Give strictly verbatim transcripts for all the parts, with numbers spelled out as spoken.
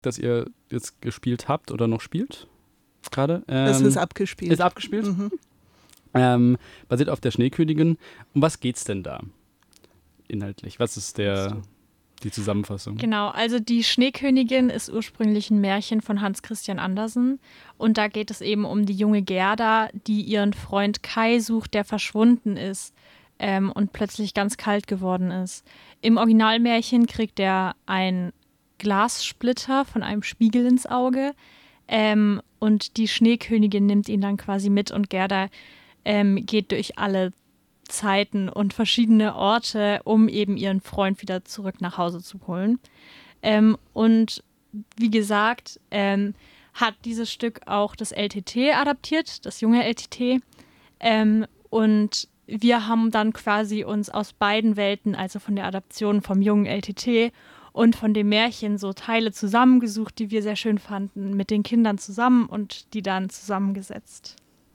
das ihr jetzt gespielt habt oder noch spielt gerade. Ähm, das ist abgespielt. Ist abgespielt. Mhm. Ähm, basiert auf der Schneekönigin. Um was geht's denn da inhaltlich? Was ist der, die Zusammenfassung? Genau, also die Schneekönigin ist ursprünglich ein Märchen von Hans Christian Andersen. Und da geht es eben um die junge Gerda, die ihren Freund Kai sucht, der verschwunden ist ähm, und plötzlich ganz kalt geworden ist. Im Originalmärchen kriegt er einen Glassplitter von einem Spiegel ins Auge. Ähm, und die Schneekönigin nimmt ihn dann quasi mit und Gerda ähm, geht durch alle Zeiten und verschiedene Orte, um eben ihren Freund wieder zurück nach Hause zu holen. Ähm, und wie gesagt, ähm, hat dieses Stück auch das L T T adaptiert, das junge L T T. Ähm, und wir haben dann quasi uns aus beiden Welten, also von der Adaption vom jungen L T T und von dem Märchen, so Teile zusammengesucht, die wir sehr schön fanden, mit den Kindern zusammen und die dann zusammengesetzt.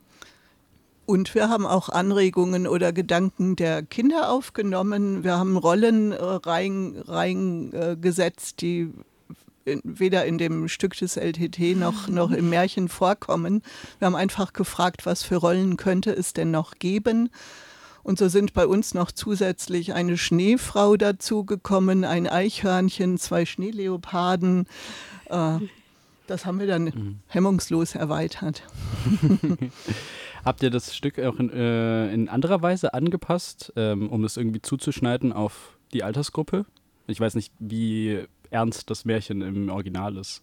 Und wir haben auch Anregungen oder Gedanken der Kinder aufgenommen. Wir haben Rollen äh, reingesetzt, rein, äh, gesetzt, die in, weder in dem Stück des L T T noch, noch im Märchen vorkommen. Wir haben einfach gefragt, was für Rollen könnte es denn noch geben. Und so sind bei uns noch zusätzlich eine Schneefrau dazugekommen, ein Eichhörnchen, zwei Schneeleoparden. Äh, das haben wir dann mhm. hemmungslos erweitert. Habt ihr das Stück auch in, äh, in anderer Weise angepasst, ähm, um es irgendwie zuzuschneiden auf die Altersgruppe? Ich weiß nicht, wie ernst das Märchen im Original ist.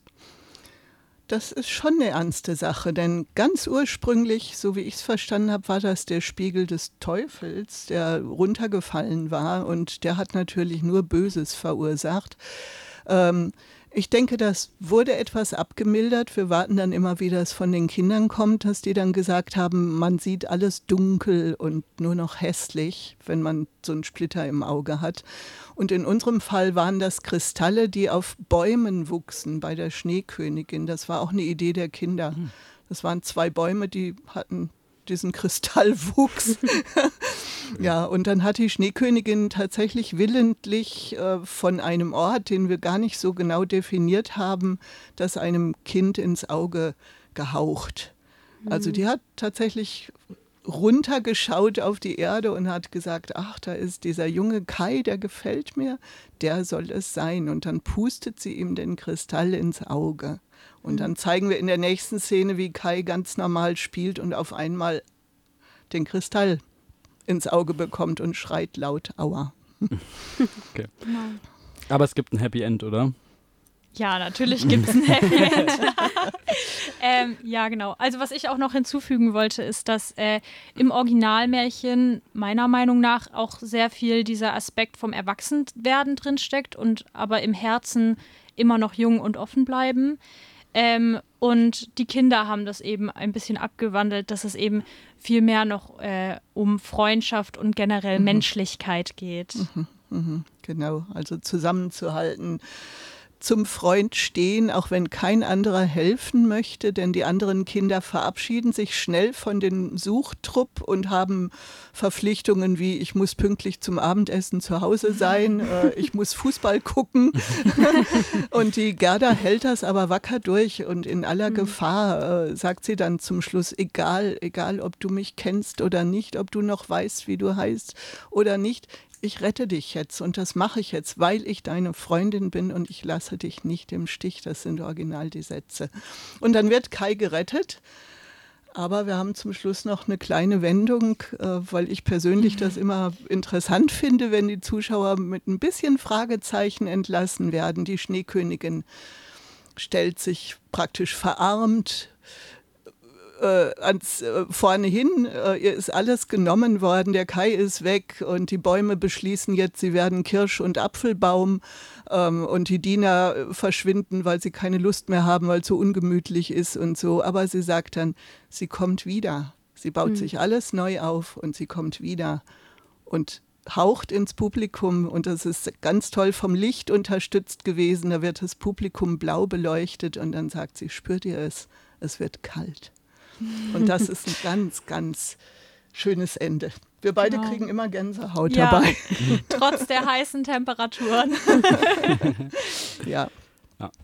Das ist schon eine ernste Sache, denn ganz ursprünglich, so wie ich es verstanden habe, war das der Spiegel des Teufels, der runtergefallen war und der hat natürlich nur Böses verursacht. Ähm, Ich denke, das wurde etwas abgemildert. Wir warten dann immer, wie das von den Kindern kommt, dass die dann gesagt haben, man sieht alles dunkel und nur noch hässlich, wenn man so einen Splitter im Auge hat. Und in unserem Fall waren das Kristalle, die auf Bäumen wuchsen bei der Schneekönigin. Das war auch eine Idee der Kinder. Das waren zwei Bäume, die hatten diesen Kristallwuchs. Ja, und dann hat die Schneekönigin tatsächlich willentlich äh, von einem Ort, den wir gar nicht so genau definiert haben, das einem Kind ins Auge gehaucht. Also die hat tatsächlich runtergeschaut auf die Erde und hat gesagt, ach, da ist dieser junge Kai, der gefällt mir, der soll es sein. Und dann pustet sie ihm den Kristall ins Auge. Und dann zeigen wir in der nächsten Szene, wie Kai ganz normal spielt und auf einmal den Kristall ins Auge bekommt und schreit laut Aua. Okay. Aber es gibt ein Happy End, oder? Ja, natürlich gibt es ein Happy End. ähm, ja, genau. Also was ich auch noch hinzufügen wollte, ist, dass äh, im Originalmärchen meiner Meinung nach auch sehr viel dieser Aspekt vom Erwachsenwerden drinsteckt und aber im Herzen immer noch jung und offen bleiben. Ähm, und die Kinder haben das eben ein bisschen abgewandelt, dass es eben viel mehr noch äh, um Freundschaft und generell mhm. Menschlichkeit geht. Mhm, mhm, genau, also zusammenzuhalten, zum Freund stehen, auch wenn kein anderer helfen möchte, denn die anderen Kinder verabschieden sich schnell von dem Suchtrupp und haben Verpflichtungen wie, ich muss pünktlich zum Abendessen zu Hause sein, äh, ich muss Fußball gucken. Und die Gerda hält das aber wacker durch und in aller mhm. Gefahr äh, sagt sie dann zum Schluss, egal, egal, ob du mich kennst oder nicht, ob du noch weißt, wie du heißt oder nicht, ich rette dich jetzt und das mache ich jetzt, weil ich deine Freundin bin und ich lasse dich nicht im Stich. Das sind original die Sätze. Und dann wird Kai gerettet, aber wir haben zum Schluss noch eine kleine Wendung, äh, weil ich persönlich das immer interessant finde, wenn die Zuschauer mit ein bisschen Fragezeichen entlassen werden. Die Schneekönigin stellt sich praktisch verarmt Äh, ans, äh, vorne hin, äh, ihr ist alles genommen worden, der Kai ist weg und die Bäume beschließen jetzt, sie werden Kirsch- und Apfelbaum ähm, und die Diener äh, verschwinden, weil sie keine Lust mehr haben, weil es so ungemütlich ist und so, aber sie sagt dann, sie kommt wieder, sie baut mhm. sich alles neu auf und sie kommt wieder und haucht ins Publikum und das ist ganz toll vom Licht unterstützt gewesen, da wird das Publikum blau beleuchtet und dann sagt sie, spürt ihr es, es wird kalt. Und das ist ein ganz, ganz schönes Ende. Wir beide genau. kriegen immer Gänsehaut ja, dabei. Trotz der heißen Temperaturen. ja. ja.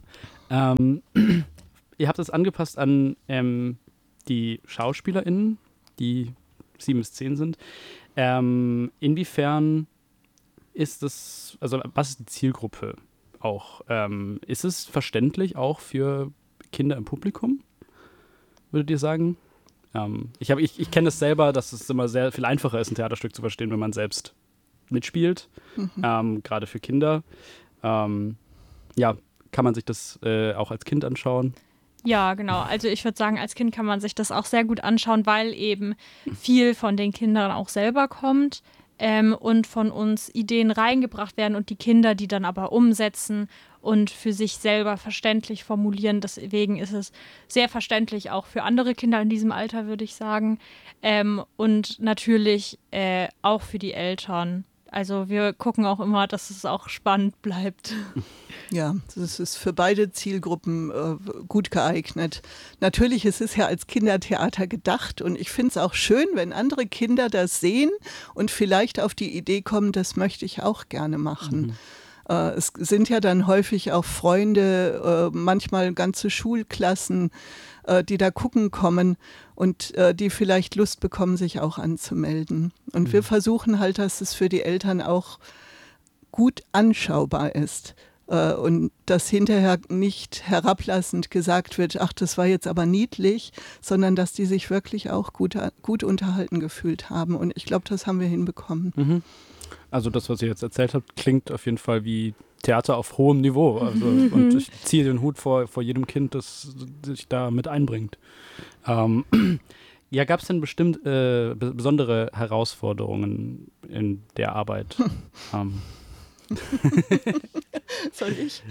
Ähm, ihr habt das angepasst an ähm, die SchauspielerInnen, die sieben bis zehn sind. Ähm, inwiefern ist das, also was ist die Zielgruppe auch? Ähm, ist es verständlich auch für Kinder im Publikum, würdet ihr sagen? Ähm, ich hab, ich, ich kenne es selber, dass es immer sehr viel einfacher ist, ein Theaterstück zu verstehen, wenn man selbst mitspielt, mhm. ähm, gerade für Kinder. Ähm, ja, kann man sich das äh, auch als Kind anschauen? Ja, genau. Also ich würde sagen, als Kind kann man sich das auch sehr gut anschauen, weil eben viel von den Kindern auch selber kommt ähm, und von uns Ideen reingebracht werden und die Kinder, die dann aber umsetzen und für sich selber verständlich formulieren. Deswegen ist es sehr verständlich auch für andere Kinder in diesem Alter, würde ich sagen. Ähm, und natürlich äh, auch für die Eltern. Also wir gucken auch immer, dass es auch spannend bleibt. Ja, das ist für beide Zielgruppen äh, gut geeignet. Natürlich ist es ja als Kindertheater gedacht und ich finde es auch schön, wenn andere Kinder das sehen und vielleicht auf die Idee kommen, das möchte ich auch gerne machen. Mhm. Äh, es sind ja dann häufig auch Freunde, äh, manchmal ganze Schulklassen, äh, die da gucken kommen und äh, die vielleicht Lust bekommen, sich auch anzumelden. Und mhm. wir versuchen halt, dass es für die Eltern auch gut anschaubar ist. Und dass hinterher nicht herablassend gesagt wird, ach, das war jetzt aber niedlich, sondern dass die sich wirklich auch gut, gut unterhalten gefühlt haben. Und ich glaube, das haben wir hinbekommen. Mhm. Also das, was ihr jetzt erzählt habt, klingt auf jeden Fall wie Theater auf hohem Niveau. Also, mhm. Und ich ziehe den Hut vor, vor jedem Kind, das sich da mit einbringt. Ähm, ja, gab es denn bestimmt äh, b- besondere Herausforderungen in der Arbeit? ähm, Soll ich?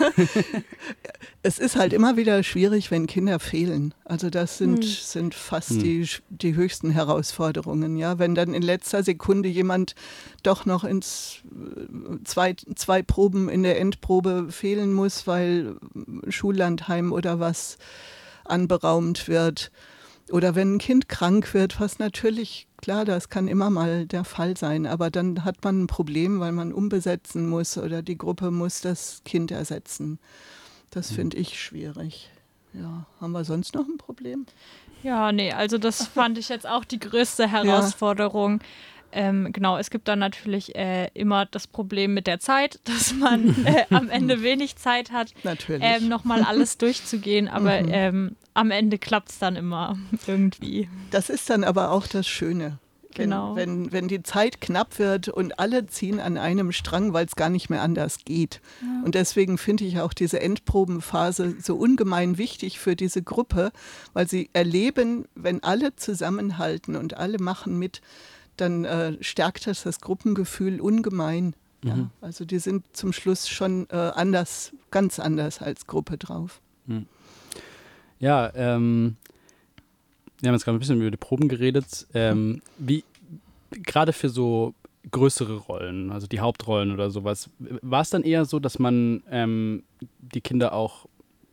Es ist halt immer wieder schwierig, wenn Kinder fehlen. Also das sind, hm. sind fast hm. die, die höchsten Herausforderungen. Ja? Wenn dann in letzter Sekunde jemand doch noch ins zwei, zwei Proben in der Endprobe fehlen muss, weil Schullandheim oder was anberaumt wird. Oder wenn ein Kind krank wird, was natürlich, klar, das kann immer mal der Fall sein, aber dann hat man ein Problem, weil man umbesetzen muss oder die Gruppe muss das Kind ersetzen. Das finde ich schwierig. Ja, haben wir sonst noch ein Problem? Ja, nee, also das fand ich jetzt auch die größte Herausforderung. Ja. Ähm, genau, es gibt dann natürlich äh, immer das Problem mit der Zeit, dass man äh, am Ende wenig Zeit hat, ähm, nochmal alles durchzugehen, aber mhm. ähm, am Ende klappt es dann immer irgendwie. Das ist dann aber auch das Schöne. Genau. Wenn, wenn, wenn die Zeit knapp wird und alle ziehen an einem Strang, weil es gar nicht mehr anders geht. Ja. Und deswegen finde ich auch diese Endprobenphase so ungemein wichtig für diese Gruppe, weil sie erleben, wenn alle zusammenhalten und alle machen mit, dann äh, stärkt das das Gruppengefühl ungemein. Mhm. Ja, also die sind zum Schluss schon äh, anders, ganz anders als Gruppe drauf. Mhm. Ja, ähm, wir haben jetzt gerade ein bisschen über die Proben geredet. Ähm, wie, gerade für so größere Rollen, also die Hauptrollen oder sowas, war es dann eher so, dass man ähm, die Kinder auch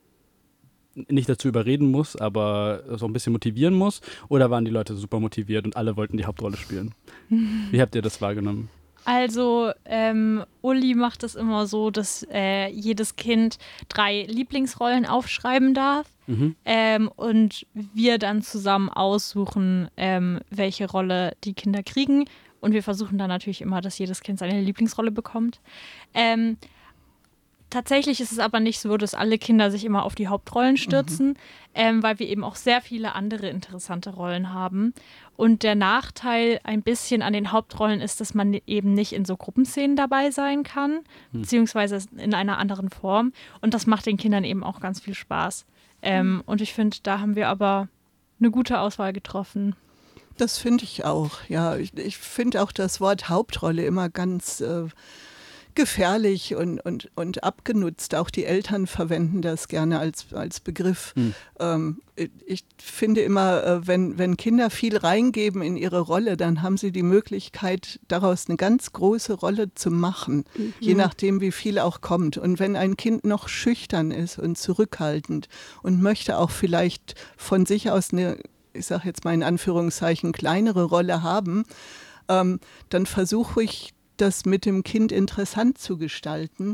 nicht dazu überreden muss, aber so ein bisschen motivieren muss? Oder waren die Leute super motiviert und alle wollten die Hauptrolle spielen? Wie habt ihr das wahrgenommen? Also ähm, Uli macht es immer so, dass äh, jedes Kind drei Lieblingsrollen aufschreiben darf mhm. ähm, und wir dann zusammen aussuchen, ähm, welche Rolle die Kinder kriegen. Und wir versuchen dann natürlich immer, dass jedes Kind seine Lieblingsrolle bekommt. Ähm, Tatsächlich ist es aber nicht so, dass alle Kinder sich immer auf die Hauptrollen stürzen, mhm. ähm, weil wir eben auch sehr viele andere interessante Rollen haben. Und der Nachteil ein bisschen an den Hauptrollen ist, dass man eben nicht in so Gruppenszenen dabei sein kann, mhm. beziehungsweise in einer anderen Form. Und das macht den Kindern eben auch ganz viel Spaß. Ähm, mhm. Und ich finde, da haben wir aber eine gute Auswahl getroffen. Das finde ich auch, ja. Ich, ich finde auch das Wort Hauptrolle immer ganz äh, gefährlich und, und, und abgenutzt. Auch die Eltern verwenden das gerne als, als Begriff. Mhm. Ähm, ich finde immer, äh, wenn, wenn Kinder viel reingeben in ihre Rolle, dann haben sie die Möglichkeit, daraus eine ganz große Rolle zu machen, mhm. je nachdem, wie viel auch kommt. Und wenn ein Kind noch schüchtern ist und zurückhaltend und möchte auch vielleicht von sich aus eine, ich sage jetzt mal in Anführungszeichen, kleinere Rolle haben, ähm, dann versuche ich, das mit dem Kind interessant zu gestalten,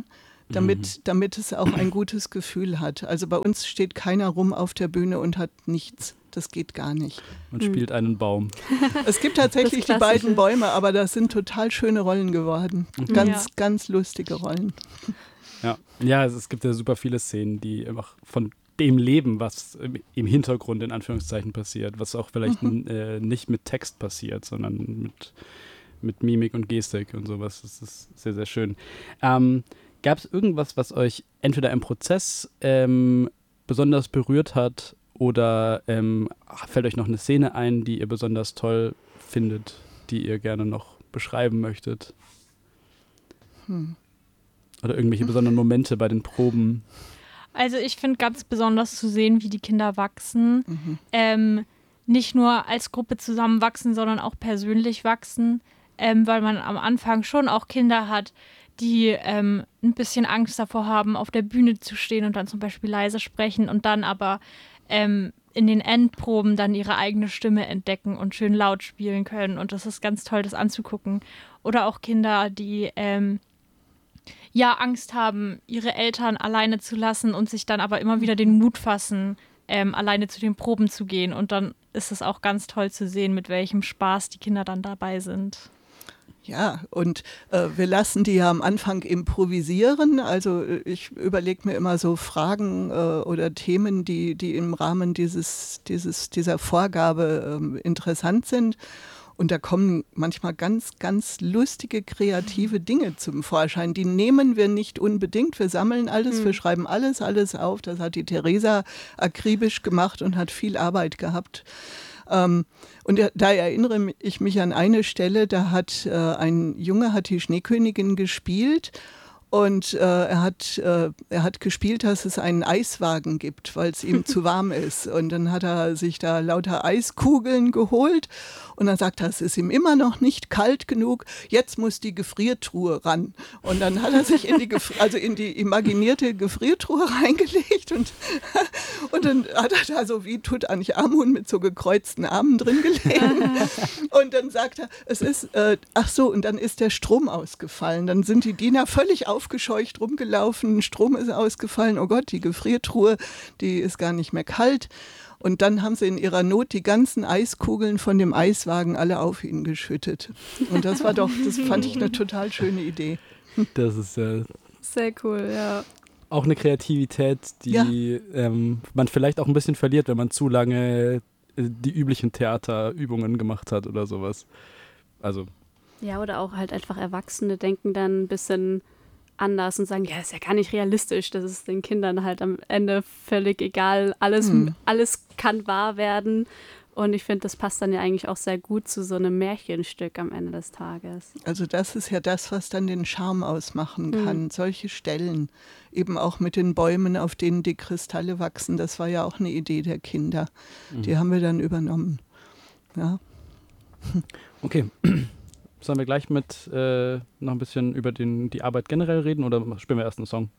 damit, Mhm. damit es auch ein gutes Gefühl hat. Also bei uns steht keiner rum auf der Bühne und hat nichts. Das geht gar nicht. Und Mhm. spielt einen Baum. Es gibt tatsächlich Das die Klassische. beiden Bäume, aber das sind total schöne Rollen geworden. Mhm. Ganz, Ja. ganz lustige Rollen. Ja, ja es, es gibt ja super viele Szenen, die einfach von dem Leben, was im, im Hintergrund in Anführungszeichen passiert, was auch vielleicht Mhm. n, äh, nicht mit Text passiert, sondern mit, mit Mimik und Gestik und sowas. Das ist sehr, sehr schön. Ähm, Gab es irgendwas, was euch entweder im Prozess ähm, besonders berührt hat oder ähm, fällt euch noch eine Szene ein, die ihr besonders toll findet, die ihr gerne noch beschreiben möchtet? Hm. Oder irgendwelche besonderen Momente bei den Proben? Also ich finde ganz besonders zu sehen, wie die Kinder wachsen. Mhm. Ähm, nicht nur als Gruppe zusammenwachsen, sondern auch persönlich wachsen, ähm, weil man am Anfang schon auch Kinder hat, die ähm, ein bisschen Angst davor haben, auf der Bühne zu stehen und dann zum Beispiel leise sprechen und dann aber ähm, in den Endproben dann ihre eigene Stimme entdecken und schön laut spielen können. Und das ist ganz toll, das anzugucken. Oder auch Kinder, die ähm, ja Angst haben, ihre Eltern alleine zu lassen und sich dann aber immer wieder den Mut fassen, ähm, alleine zu den Proben zu gehen. Und dann ist es auch ganz toll zu sehen, mit welchem Spaß die Kinder dann dabei sind. Ja, und äh, wir lassen die ja am Anfang improvisieren. Also äh, ich überlege mir immer so Fragen äh, oder Themen, die, die im Rahmen dieses, dieses, dieser Vorgabe ähm, interessant sind. Und da kommen manchmal ganz, ganz lustige, kreative Dinge zum Vorschein. Die nehmen wir nicht unbedingt. Wir sammeln alles, Mhm. wir schreiben alles, alles auf. Das hat die Theresa akribisch gemacht und hat viel Arbeit gehabt. Ähm, und da erinnere ich mich an eine Stelle, da hat äh, ein Junge hat die Schneekönigin gespielt und äh, er, hat, äh, er hat gespielt, dass es einen Eiswagen gibt, weil es ihm zu warm ist. Und dann hat er sich da lauter Eiskugeln geholt und dann sagt er, es ist ihm immer noch nicht kalt genug, jetzt muss die Gefriertruhe ran. Und dann hat er sich in die, Gefri- also in die imaginierte Gefriertruhe reingelegt und, und dann hat er da so wie Tutanchamun mit so gekreuzten Armen drin gelegen. Und dann sagt er, es ist, äh, ach so, und dann ist der Strom ausgefallen. Dann sind die Diener völlig aufgescheucht rumgelaufen, Strom ist ausgefallen, oh Gott, die Gefriertruhe, die ist gar nicht mehr kalt. Und dann haben sie in ihrer Not die ganzen Eiskugeln von dem Eiswagen alle auf ihn geschüttet. Und das war doch, das fand ich eine total schöne Idee. Das ist ja Sehr cool, ja. auch eine Kreativität, die ähm, man vielleicht auch ein bisschen verliert, wenn man zu lange äh, die üblichen Theaterübungen gemacht hat oder sowas. Also, Ja, oder auch halt einfach Erwachsene denken dann ein bisschen anders und sagen, ja, ist ja gar nicht realistisch. Das ist den Kindern halt am Ende völlig egal. Alles, Hm. alles kann wahr werden. Und ich finde, das passt dann ja eigentlich auch sehr gut zu so einem Märchenstück am Ende des Tages. Also das ist ja das, was dann den Charme ausmachen kann. Mhm. Solche Stellen, eben auch mit den Bäumen, auf denen die Kristalle wachsen, das war ja auch eine Idee der Kinder. Die haben wir dann übernommen. Ja. okay. Sollen wir gleich mit äh, noch ein bisschen über den, die Arbeit generell reden oder spielen wir erst einen Song?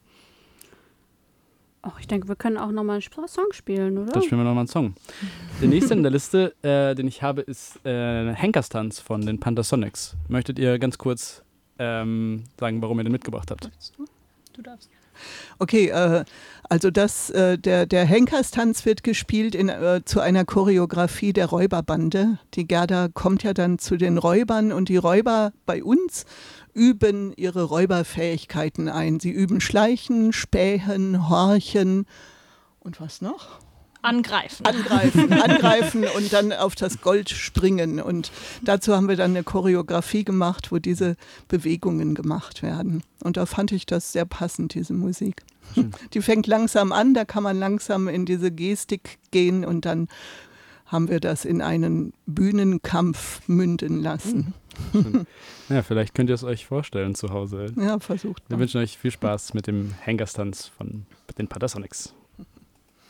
Oh, ich denke, wir können auch nochmal einen Sp- Song spielen, oder? Dann spielen wir nochmal einen Song. Der nächste in der Liste, äh, den ich habe, ist äh, Henkerstanz von den Pantasonics. Möchtet ihr ganz kurz ähm, sagen, warum ihr den mitgebracht habt? Du darfst. Okay, äh, also das, äh, der, der Henkerstanz wird gespielt in, äh, zu einer Choreografie der Räuberbande. Die Gerda kommt ja dann zu den Räubern und die Räuber bei uns üben ihre Räuberfähigkeiten ein. Sie üben Schleichen, Spähen, Horchen und was noch? Angreifen. Angreifen, angreifen und dann auf das Gold springen. Und dazu haben wir dann eine Choreografie gemacht, wo diese Bewegungen gemacht werden. Und da fand ich das sehr passend, diese Musik. Schön. Die fängt langsam an, da kann man langsam in diese Gestik gehen und dann haben wir das in einen Bühnenkampf münden lassen. Schön. Ja, vielleicht könnt ihr es euch vorstellen zu Hause. Ja, versucht Wir mal. wünschen euch viel Spaß mit dem Henkerstanz von den Pantasonics.